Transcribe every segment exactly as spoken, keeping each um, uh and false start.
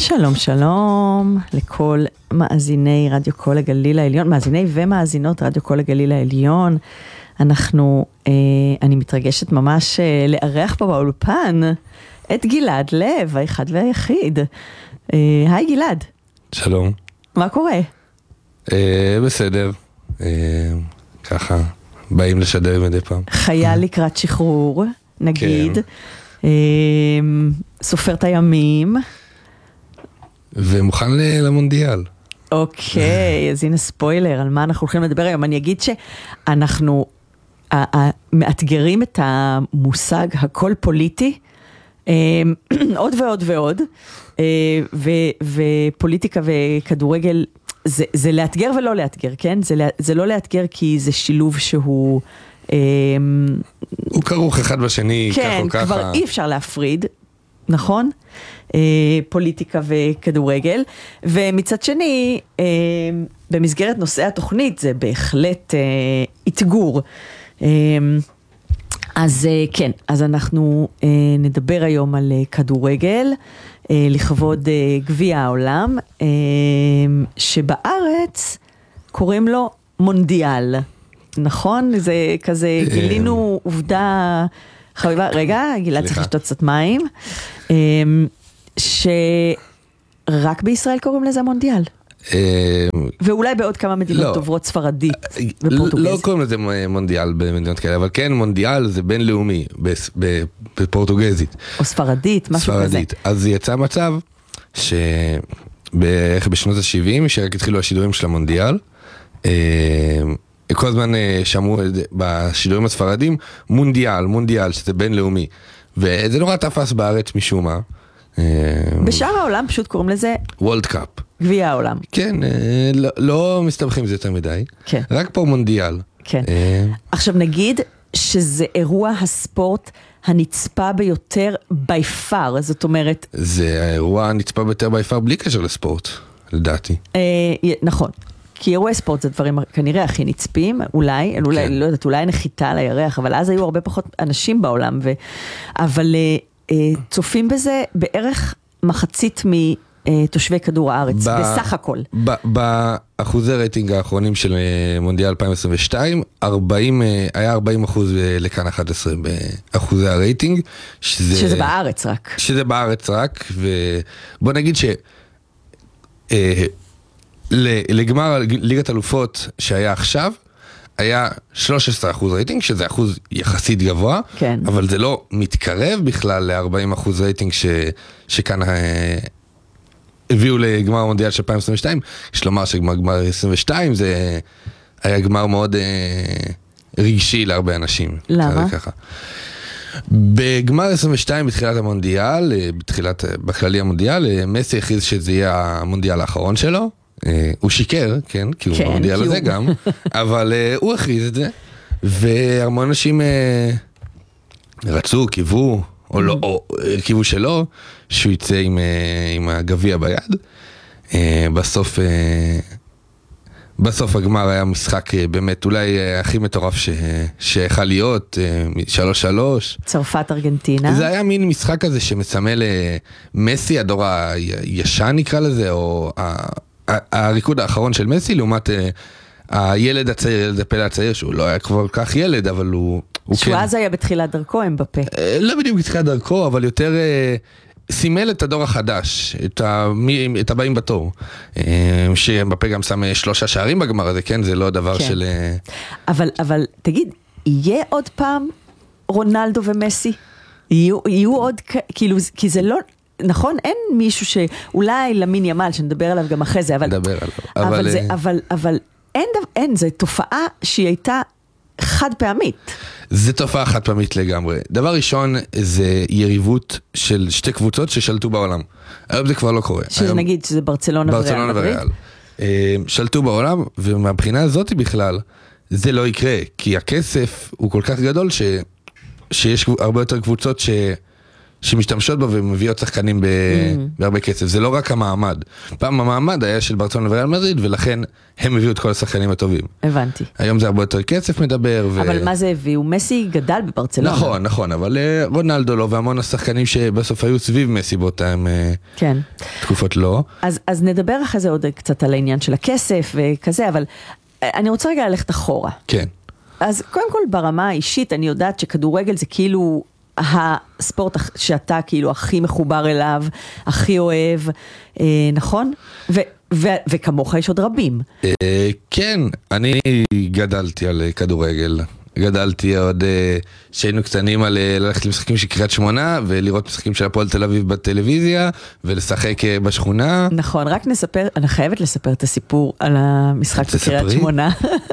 שלום שלום לכל מאזיני רדיו כל הגליל העליון, מאזיני ומאזינות רדיו כל הגליל העליון. אנחנו, אה, אני מתרגשת ממש אה, לארח פה באולפן את גלעד לב, האחד והיחיד. אה, היי גלעד. שלום. מה קורה? אה, בסדר. אה, ככה, באים לשדר מדי פעם. חייל לקראת שחרור, נגיד. כן. אה, סופר את הימים. ומוכן למונדיאל. אוקיי, אז הנה ספוילר על מה אנחנו הולכים לדבר היום. אני אגיד שאנחנו מאתגרים את המושג הכל פוליטי, עוד ועוד ועוד, ופוליטיקה וכדורגל, זה, זה לאתגר ולא לאתגר, כן? זה, זה לא לאתגר כי זה שילוב שהוא... הוא כרוך אחד בשני, כן, ככה או ככה. כבר אי אפשר להפריד, נכון? פוליטיקה וכדורגל, ומצד שני, במסגרת נושאי התוכנית, זה בהחלט התגור. אז כן, אז אנחנו נדבר היום על כדורגל, לכבוד גביע העולם, שבארץ קוראים לו מונדיאל, נכון? זה כזה, גילינו עובדה חביבה, רגע, גלעד צריך לשתות קצת מים, שרק בישראל קוראים לזה מונדיאל. ואולי בעוד כמה מדינות דוברות ספרדית ופורטוגזית. לא קוראים לזה מונדיאל במדינות כאלה, אבל כן, מונדיאל זה בינלאומי בפורטוגזית. או ספרדית, משהו כזה. ספרדית. אז יצא מצב שבערך בשנות ה-שבעים, שרק התחילו השידורים של המונדיאל, כל הזמן שמעו בשידורים הספרדים מונדיאל, מונדיאל, שזה בינלאומי. וזה נורא תפס בארץ משום מה. בשאר העולם פשוט קוראים לזה וולד קאפ. גביע העולם. כן, לא, לא מסתבכים בזה יותר מדי. כן. רק פה מונדיאל. כן. עכשיו נגיד שזה אירוע הספורט הנצפה ביותר by far, זאת אומרת... זה האירוע הנצפה ביותר by far בלי קשר לספורט, לדעתי. נכון. כי אירועי ספורט זה דברים כנראה הכי נצפים, אולי, אולי, כן. לא יודעת, אולי נחיתה על הירח, אבל אז היו הרבה פחות אנשים בעולם, ו... אבל אה, צופים בזה בערך מחצית מתושבי כדור הארץ, ב... בסך הכל. ב... באחוזי רייטינג האחרונים של מונדיאל אלפיים עשרים ושתיים, ארבעים, היה ארבעים אחוז לכאן אחת עשרה באחוזי הרייטינג, שזה... שזה בארץ רק. שזה בארץ רק, ובוא נגיד ש... אה, לגמר ליגת אלופות שהיה עכשיו, היה שלושה עשר אחוז רייטינג, שזה אחוז יחסית גבוה, כן. אבל זה לא מתקרב בכלל ל-ארבעים אחוז רייטינג ש, שכאן אה, הביאו לגמר המונדיאל של אלפיים עשרים ושתיים. יש לומר שגמר עשרים ושתיים זה היה גמר מאוד אה, רגשי להרבה אנשים. למה? ככה. בגמר עשרים ושתיים בתחילת המונדיאל, בתחילת, בכללי המונדיאל, מסי הכריז שזה יהיה המונדיאל האחרון שלו. הוא שיקר, כן, כי הוא מונדיאל לזה גם, אבל הוא הכריז את זה, והרמון אנשים רצו, קיוו, או לא, או קיוו שלא, שהוא יצא עם הגביע ביד. בסוף, בסוף הגמר היה משחק באמת אולי הכי מטורף שיכל להיות, שלוש שלוש. צרפת ארגנטינה. זה היה מין משחק הזה שמסמל מסי, הדור הישן נקרא לזה, או הריקוד האחרון של מסי, לעומת הילד הצעיר, ילד הפלא הצעיר, שהוא לא היה כבר כך ילד, אבל הוא... שהוא אז היה בתחילת דרכו, הם בפה. לא בדיוק בתחילת דרכו, אבל יותר סימל את הדור החדש, את הבאים בתור. שבפה גם שם שלושה שערים בגמר הזה, כן? זה לא דבר של... אבל תגיד, יהיה עוד פעם רונלדו ומסי? יהיו עוד, כאילו, כי זה לא... נכון, אין מישהו שאולי למין ימל, שנדבר עליו גם אחרי זה, אבל... נדבר עליו. אבל, אבל, זה, אבל, אבל אין, אין, זה תופעה שהיא הייתה חד פעמית. זה תופעה חד פעמית לגמרי. דבר ראשון, זה יריבות של שתי קבוצות ששלטו בעולם. היום זה כבר לא קורה. שזה היום, נגיד, שזה ברצלונה וריאל. ברצלונה וריאל. שלטו בעולם, ומהבחינה הזאת בכלל, זה לא יקרה, כי הכסף הוא כל כך גדול ש, שיש הרבה יותר קבוצות ש... שמשתמשות בו ומביאות שחקנים ב... בהרבה כסף. זה לא רק המעמד. פעם המעמד היה של ברצלונה וריאל מדריד, ולכן הם הביאו את כל השחקנים הטובים. הבנתי. היום זה הרבה יותר כסף מדבר. ו... אבל מה זה הביאו? מסי גדל בברצלונה. נכון, נכון, אבל רונלדו לא, והמון השחקנים שבסוף היו סביב מסי באותם כן. תקופות לא. אז, אז נדבר אחרי זה עוד קצת על העניין של הכסף וכזה, אבל אני רוצה רגע ללכת אחורה. כן. אז קודם כל ברמה האישית, אני יודעת שכדורגל זה כאילו הספורט שאתה כאילו הכי מחובר אליו, הכי אוהב, אה, נכון? ו, ו, וכמוך יש עוד רבים. אה, כן, אני גדלתי על כדורגל. גדלתי עוד שהיינו קטנים על ללכת למשחקים של קריית שמונה ולראות משחקים של הפועל תל אביב בטלוויזיה ולשחק בשכונה. נכון, רק נספר, אני חייבת לספר את הסיפור על המשחק בקריית שמונה.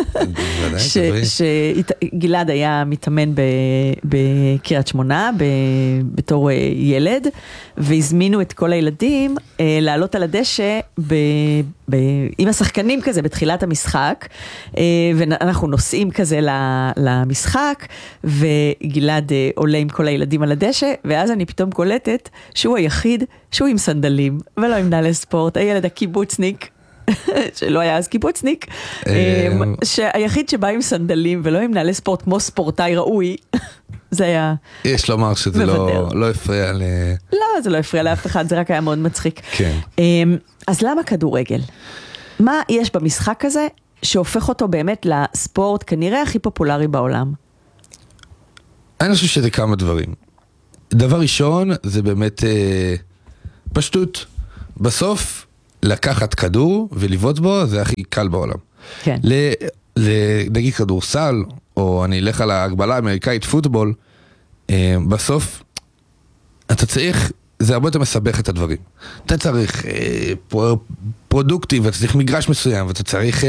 שגלעד היה מתאמן בקריית שמונה בתור ילד, והזמינו את כל הילדים לעלות על הדשא עם השחקנים כזה בתחילת המשחק, ואנחנו נוסעים כזה למשחק, וגלעד עולה עם כל הילדים על הדשא, ואז אני פתאום קולטת שהוא היחיד שהוא עם סנדלים, ולא עם נעלי ספורט, הילד הקיבוצניק, שלא היה אז קיבוצניק, שהיחיד שבא עם סנדלים ולא עם נעלי ספורט כמו ספורטאי ראוי, זה היה... יש לומר שזה לא הפריע ל... לא, זה לא הפריע לאף אחד, זה רק היה מאוד מצחיק. כן. אז למה כדורגל? מה יש במשחק הזה שהופך אותו באמת לספורט כנראה הכי פופולרי בעולם? אני חושב שזה כמה דברים. דבר ראשון, זה באמת פשטות. בסוף, לקחת כדור ולבעוט בו, זה הכי קל בעולם. כן. נגיד כדורסל, או אני אלך על ההגבלה האמריקאית פוטבול, בסוף, אתה צריך, זה הרבה יותר מסבך את הדברים. אתה צריך פרודוקטים, ואתה צריך מגרש מסוים, ואתה צריך,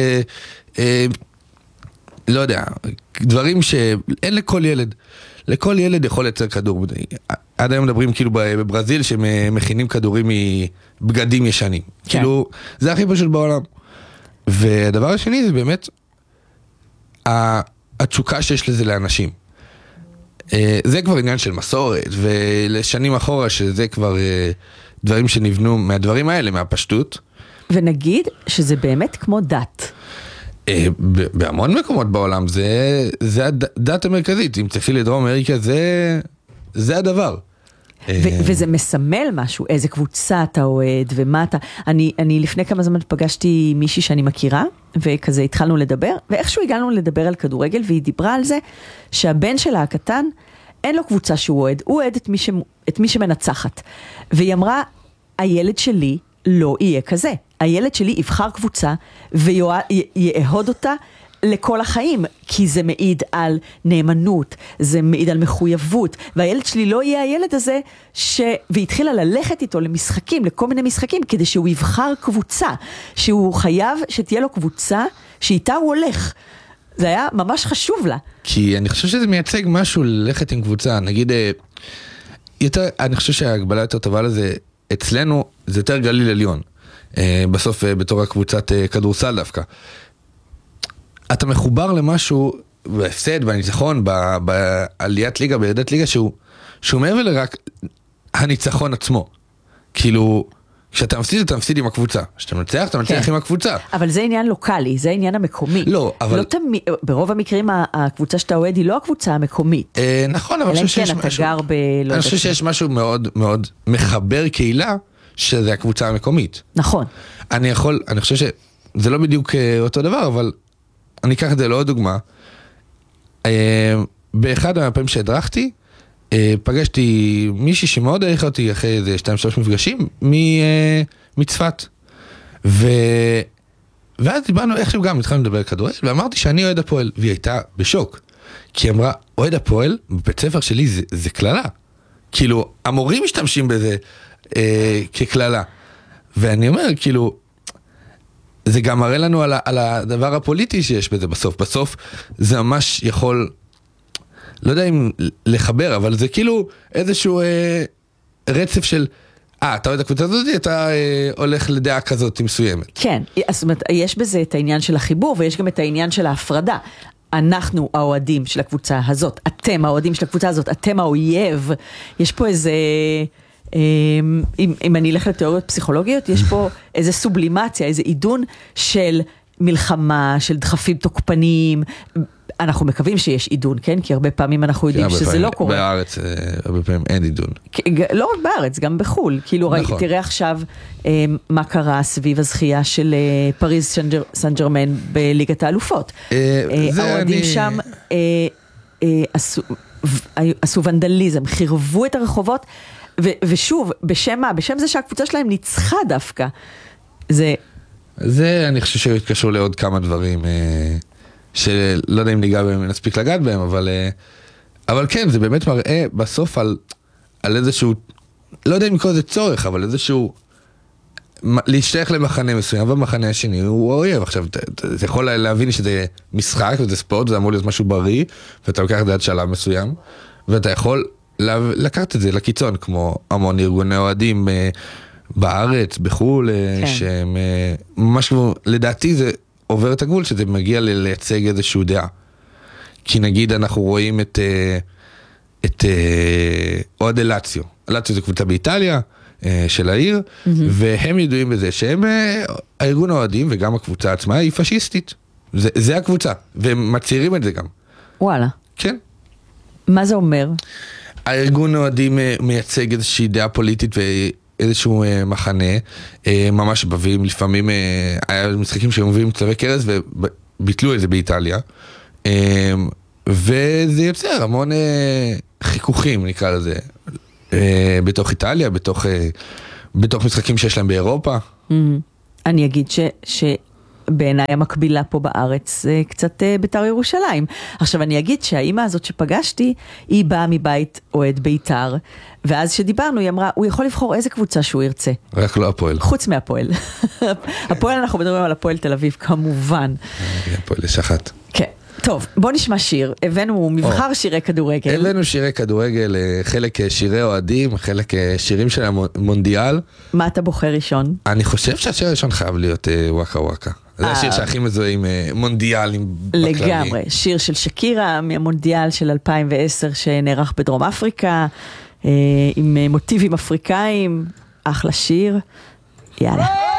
לא יודע, דברים שאין לכל ילד. לכל ילד יכול לייצר כדור. עד היום מדברים כאילו בברזיל שמכינים כדורים מבגדים ישנים. כן. כאילו, זה הכי פשוט בעולם. והדבר השני זה באמת התשוקה שיש לזה לאנשים. זה כבר עניין של מסורת, ולשנים אחורה שזה כבר דברים שנבנו מהדברים האלה, מהפשטות. ונגיד שזה באמת כמו דת. בהמון מקומות בעולם, זה, זה הדת המרכזית. אם תפי לדרום אמריקה, זה, זה הדבר. ו- וזה מסמל משהו, איזה קבוצה אתה אוהד, ומה אתה... אני, אני לפני כמה זמן פגשתי מישהי שאני מכירה, וכזה התחלנו לדבר, ואיכשהו הגענו לדבר על כדורגל, והיא דיברה על זה שהבן שלה הקטן, אין לו קבוצה שהוא אוהד, הוא אוהד את מי, ש... את מי שמנצחת. והיא אמרה, הילד שלי לא יהיה כזה. הילד שלי יבחר קבוצה, ויעהוד אותה לכל החיים, כי זה מעיד על נאמנות, זה מעיד על מחויבות, והילד שלי לא יהיה הילד הזה, ש... והתחילה ללכת איתו למשחקים, לכל מיני משחקים, כדי שהוא יבחר קבוצה, שהוא חייב שתהיה לו קבוצה, שאיתה הוא הולך. זה היה ממש חשוב לה. כי אני חושב שזה מייצג משהו ללכת עם קבוצה, נגיד, יותר, אני חושב שההגבלה יותר טובה לזה, אצלנו זה יותר גליל עליון, בסוף בתור הקבוצת כדורסל דווקא. אתה מחובר למשהו בהפסד, בניצחון, בעליית ליגה, בירידת ליגה, שהוא, שהוא מעבר לרק הניצחון עצמו. כאילו, כשאתה מפסיד, אתה מפסיד עם הקבוצה. כשאתה מנצח, אתה מנצח עם הקבוצה. אבל זה עניין לוקלי, זה עניין המקומי. לא, אבל... לא תמיד, ברוב המקרים הקבוצה שאתה אוהד היא לא הקבוצה המקומית. נכון, אבל אני חושב שיש משהו... אני חושב שיש משהו מאוד מאוד מחבר קהילה, שזה הקבוצה המקומית. נכון. אני יכול, אני חושב שזה לא בדיוק אותו דבר, אבל אני אקח את זה לעוד דוגמה. באחד מהפעמים שהדרכתי, פגשתי מישהי שמאוד העריכה אותי אחרי איזה שתיים שלוש מפגשים מצפת. ו... ואז דיברנו איכשהו גם, התחלנו לדבר על כדורגל, ואמרתי שאני אוהד הפועל, והיא הייתה בשוק. כי היא אמרה, אוהד הפועל, בבית ספר שלי זה, זה כללה. כאילו, המורים משתמשים בזה אה, ככללה. ואני אומר, כאילו, זה גם מראה לנו על, ה, על הדבר הפוליטי שיש בזה בסוף. בסוף זה ממש יכול, לא יודע אם לחבר, אבל זה כאילו איזשהו אה, רצף של, אה, אתה אוהד הקבוצה הזאת, אתה אה, הולך לדעה כזאת מסוימת. כן, זאת אומרת, יש בזה את העניין של החיבור, ויש גם את העניין של ההפרדה. אנחנו האוהדים של הקבוצה הזאת, אתם האוהדים של הקבוצה הזאת, אתם האויב. יש פה איזה, אם, אם אני אלך לתיאוריות פסיכולוגיות, יש פה איזה סובלימציה, איזה עידון של מלחמה, של דחפים תוקפניים. אנחנו מקווים שיש עידון, כן? כי הרבה פעמים אנחנו יודעים שזה פעמים, לא קורה. בארץ הרבה פעמים אין עידון. לא רק בארץ, גם בחול. כאילו, נכון. תראה עכשיו אה, מה קרה סביב הזכייה של אה, פריז סן ג'רמן בליגת האלופות. אה, אה, האוהדים אני... שם אה, אה, עשו, עשו ונדליזם, חירבו את הרחובות, ו, ושוב, בשם מה? בשם זה שהקבוצה שלהם ניצחה דווקא. זה... זה, אני חושב שהתקשרו לעוד כמה דברים... אה... שלא יודע אם ניגע בהם, נספיק לגעת בהם, אבל, אבל כן, זה באמת מראה בסוף על, על איזשהו, לא יודע אם לקרוא זה צורך, אבל איזשהו, להשתייך למחנה מסוים, והמחנה השני הוא אויב. עכשיו, אתה יכול להבין שזה משחק, וזה ספורט, זה אמור להיות משהו בריא, ואתה לוקח את זה עד שלב מסוים, ואתה יכול לקחת את זה לקיצון, כמו המון ארגוני אוהדים בארץ, בחול, כן. שהם ממש כמו, לדעתי זה, עובר את הגבול שזה מגיע לייצג איזשהו דעה. כי נגיד אנחנו רואים את את אוהד אלאציו. אלאציו זה קבוצה באיטליה של העיר, mm-hmm. והם ידועים בזה שהם הארגון האוהדים וגם הקבוצה עצמה היא פשיסטית. זה, זה הקבוצה, והם מצהירים את זה גם. וואלה. כן. מה זה אומר? הארגון האוהדים מייצג איזושהי דעה פוליטית ו... איזשהו אה, מחנה, אה, ממש בבים, לפעמים אה, היה משחקים שהם מביאים צלבי קרס וביטלו את זה באיטליה, אה, וזה יוצר המון אה, חיכוכים נקרא לזה, אה, בתוך איטליה, בתוך, אה, בתוך משחקים שיש להם באירופה. Mm-hmm. אני אגיד ש... ש... בעיניי המקבילה פה בארץ זה קצת בית"ר ירושלים. עכשיו אני אגיד שהאימא הזאת שפגשתי, היא באה מבית אוהד בית"ר, ואז שדיברנו היא אמרה, הוא יכול לבחור איזה קבוצה שהוא ירצה. רק לא הפועל. חוץ מהפועל. הפועל אנחנו מדברים על הפועל תל אביב כמובן. הפועל יש אחת. כן. טוב, בוא נשמע שיר. הבאנו מבחר שירי כדורגל. הבאנו שירי כדורגל, חלק שירי אוהדים, חלק שירים של המונדיאל. מה אתה בוחר ראשון? אני חושב שהשיר הראשון חייב להיות וואקה וואקה. זה השיר שהכי מזוהה עם מונדיאלים בכללי. לגמרי. שיר של שקירה מהמונדיאל של אלפיים ועשר שנערך בדרום אפריקה, עם מוטיבים אפריקאים. אחלה שיר. יאללה.